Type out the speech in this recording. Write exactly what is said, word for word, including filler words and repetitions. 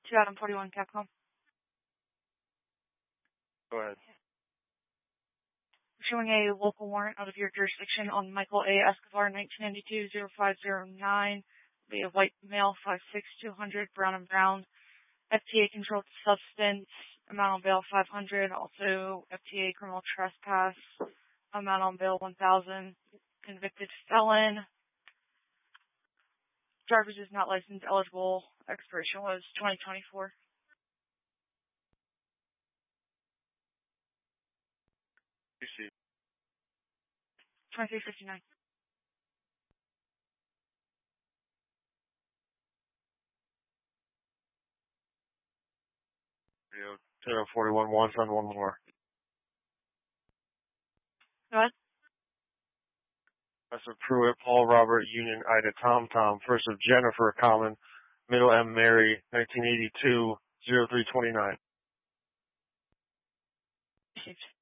to Adam forty-one Capcom. Go ahead. Showing a local warrant out of your jurisdiction on Michael A. Escobar, nineteen ninety-two oh five oh nine. Be a white male, five six, two hundred, brown and brown. F T A controlled substance, amount on bail five hundred. Also F T A criminal trespass, amount on bail one thousand. Convicted felon. Driver's is not licensed, eligible. Expiration was twenty twenty-four. You see. twenty-three fifty-nine. zero forty-one wants on one more. Go ahead. Professor Pruitt, Paul Robert, Union, Ida, Tom Tom, first of Jennifer, common, middle M, Mary, nineteen eighty-two, oh three twenty-nine.